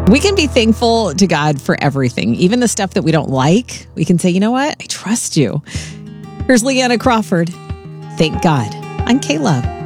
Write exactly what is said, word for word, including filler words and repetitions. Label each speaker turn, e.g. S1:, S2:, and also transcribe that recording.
S1: We can be thankful to God for everything, even the stuff that we don't like. We can say, you know what? I trust you. Here's Leanna Crawford. Thank God. I'm K-Love.